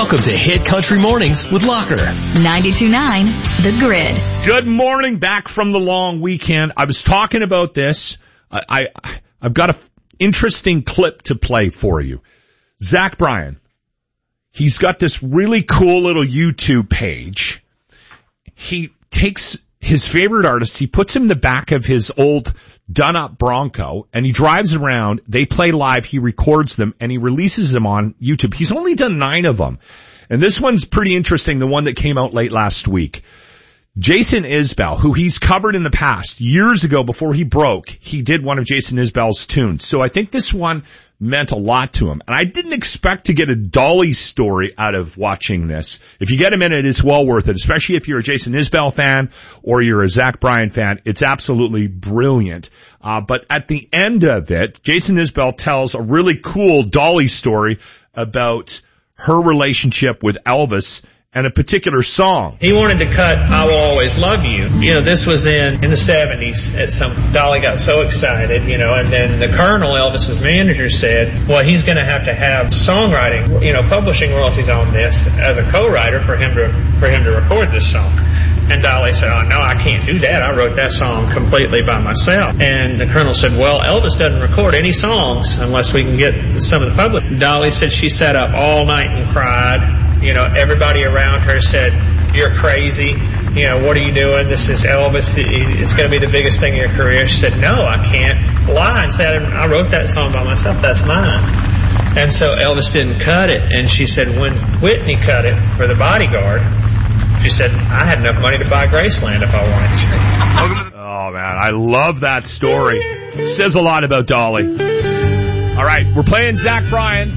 Welcome to Hit Country Mornings with Locker. 92.9 The Grid. Good morning, back from the long weekend. I was talking about this. I've got an interesting clip to play for you. Zach Bryan, he's got this really cool little YouTube page. He takes his favorite artist, he puts him in the back of his old done-up Bronco, and he drives around. They play live, he records them, and he releases them on YouTube. He's only done 9 of them. And this one's pretty interesting, the one that came out late last week. Jason Isbell, who he's covered in the past, years ago before he broke, he did one of Jason Isbell's tunes. So I think this one meant a lot to him. And I didn't expect to get a Dolly story out of watching this. If you get a minute, it's well worth it, especially if you're a Jason Isbell fan or you're a Zach Bryan fan. It's absolutely brilliant. But at the end of it, Jason Isbell tells a really cool Dolly story about her relationship with Elvis and a particular song. He wanted to cut I Will Always Love You. You know, this was in the 70s. Dolly got so excited, you know, and then the Colonel, Elvis's manager, said, well, he's going to have songwriting, you know, publishing royalties on this as a co-writer for him to record this song. And Dolly said, oh, no, I can't do that. I wrote that song completely by myself. And the Colonel said, well, Elvis doesn't record any songs unless we can get some of the public. Dolly said she sat up all night and cried. You know, everybody around her said, you're crazy. You know, what are you doing? This is Elvis. It's going to be the biggest thing in your career. She said, no, I can't lie and say I wrote that song by myself. That's mine. And so Elvis didn't cut it. And she said, when Whitney cut it for The Bodyguard, she said, I had enough money to buy Graceland if I wanted to. Oh, man, I love that story. It says a lot about Dolly. All right, we're playing Zach Bryan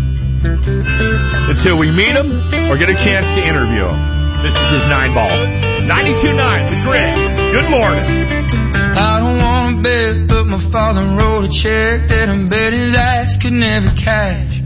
until we meet him or get a chance to interview him. This is his 9-ball. 92.9, The Grid. Good morning. I don't want to bet, but my father wrote a check that I bet his ass could never cash.